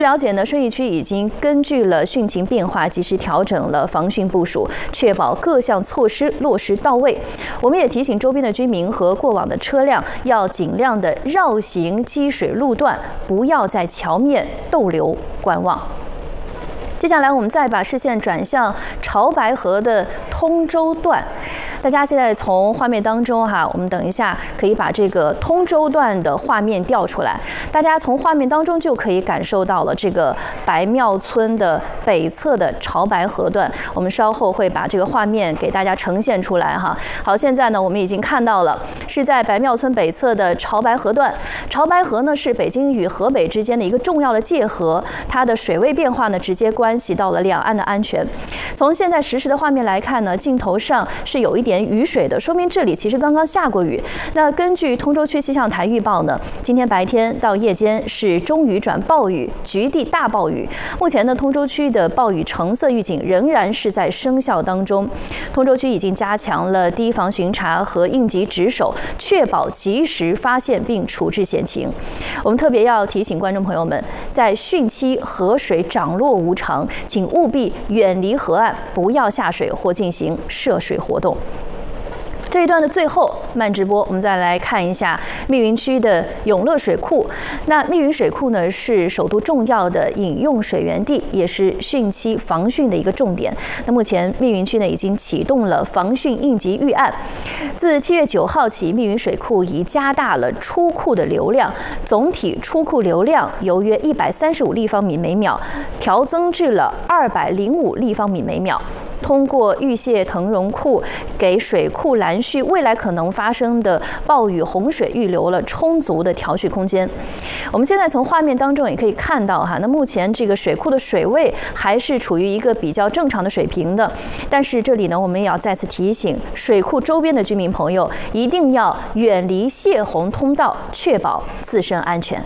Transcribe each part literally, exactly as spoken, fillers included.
了解呢，顺义区已经根据了汛情变化，及时调整了防汛部署，确保各项措施落实到位。我们也提醒周边的居民和过往的车辆要尽量的绕行积水路段，不要在桥面逗留观望。接下来，我们再把视线转向潮白河的通州段。大家现在从画面当中哈，我们等一下可以把这个通州段的画面调出来，大家从画面当中就可以感受到了这个白庙村的北侧的潮白河段。我们稍后会把这个画面给大家呈现出来哈。好，现在呢我们已经看到了，是在白庙村北侧的潮白河段。潮白河呢是北京与河北之间的一个重要的界河，它的水位变化呢直接关系到了两岸的安全。从现在实时的画面来看呢，镜头上是有一点雨水的，说明这里其实刚刚下过雨。那根据通州区气象台预报呢，今天白天到夜间是中雨转暴雨，局地大暴雨。目前呢，通州区的暴雨橙色预警仍然是在生效当中。通州区已经加强了堤防巡查和应急值守，确保及时发现并处置险情。我们特别要提醒观众朋友们，在汛期河水涨落无常，请务必远离河岸，不要下水或进行涉水活动。这一段的最后慢直播，我们再来看一下密云区的永乐水库。那密云水库呢，是首都重要的饮用水源地，也是汛期防汛的一个重点。那目前密云区呢已经启动了防汛应急预案。自七月九号起，密云水库已加大了出库的流量，总体出库流量由约一百三十五立方米每秒调增至了二百零五立方米每秒。通过玉蟹腾荣库给水库拦蓄未来可能发生的暴雨洪水预留了充足的调蓄空间。我们现在从画面当中也可以看到哈，那目前这个水库的水位还是处于一个比较正常的水平的，但是这里呢，我们也要再次提醒水库周边的居民朋友，一定要远离泄洪通道，确保自身安全。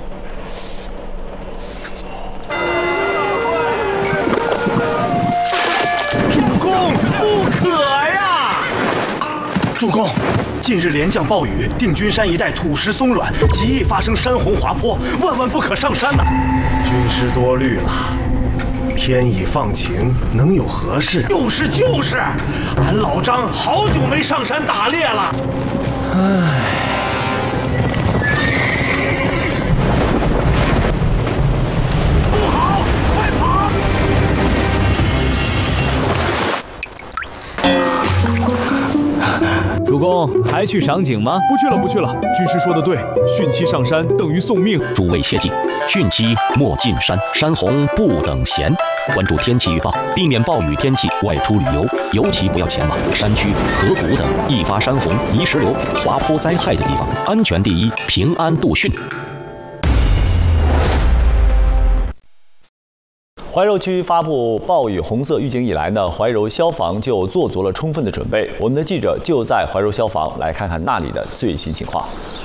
主公，近日连降暴雨，定军山一带土石松软，极易发生山洪滑坡，万万不可上山呐！军师多虑了，天已放晴，能有何事？就是就是，俺老张好久没上山打猎了。唉。 主公，还去赏景吗？ 不去了，不去了。军师说的对，汛期上山等于送命。 诸位切记，汛期莫进山，山洪不等闲。关注天气预报，避免暴雨天气外出旅游，尤其不要前往山区、河谷等易发山洪、泥石流、滑坡灾害的地方。安全第一，平安度汛。 怀柔区发布暴雨红色预警以来呢，怀柔消防就做足了充分的准备。我们的记者就在怀柔消防，来看看那里的最新情况。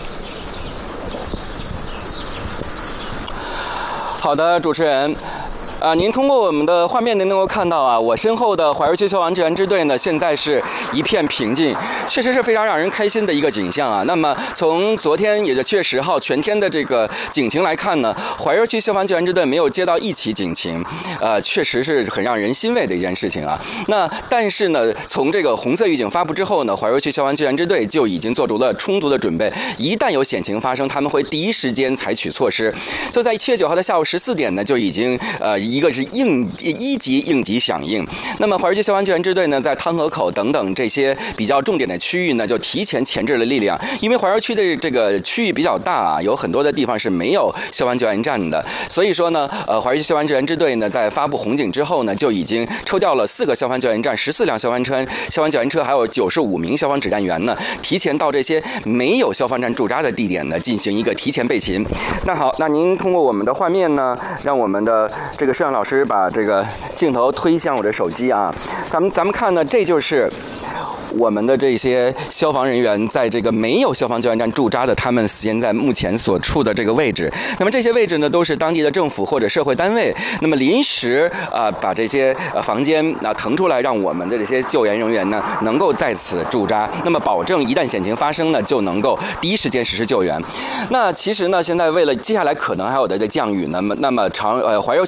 好的，主持人。啊，您通过我们的画面能够看到啊，我身后的怀柔区消防救援支队呢，现在是一片平静，确实是非常让人开心的一个景象啊。那么从昨天，也就七月十号全天的这个警情来看呢，怀柔区消防救援支队没有接到一起警情，呃，确实是很让人欣慰的一件事情啊。那但是呢，从这个红色预警发布之后呢，怀柔区消防救援支队就已经做出了充足的准备，一旦有险情发生，他们会第一时间采取措施。就在七月九号的下午十四点呢，就已经呃。一个是应一级应急响应，那么怀柔区消防救援支队呢，在汤河口等等这些比较重点的区域呢，就提前前置了力量。因为怀柔区的这个区域比较大啊，有很多的地方是没有消防救援站的，所以说呢，呃，怀柔区消防救援支队呢，在发布红警之后呢，就已经抽调了四个消防救援站、十四辆消防车、消防救援车，还有九十五名消防指战员呢，提前到这些没有消防站驻扎的地点呢，进行一个提前备勤。那好，那您通过我们的画面呢，让我们的这个摄像老师把这个镜头推向我的手机啊，咱们咱们看呢，这就是我们的这些消防人员在这个没有消防救援站驻扎的，他们现在目前所处的这个位置。那么这些位置呢，都是当地的政府或者社会单位，那么临时啊、呃、把这些呃房间啊腾出来，让我们的这些救援人员呢能够在此驻扎，那么保证一旦险情发生呢，就能够第一时间实施救援。那其实呢，现在为了接下来可能还有的这降雨呢，那么那么长呃怀柔